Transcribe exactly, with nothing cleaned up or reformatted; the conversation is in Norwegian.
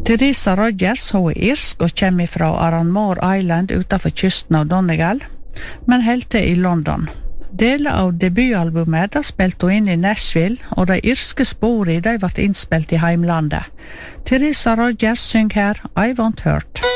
Teresa Rogers, hun er irsk og kommer fra Aranmore Island utenfor kysten av Donegal, men helt til i London. Deler av debutalbumet da spilte hun inn i Nashville, og de irske sporene de ble innspilt i heimlandet. Teresa Rogers synger her I Want Hurt.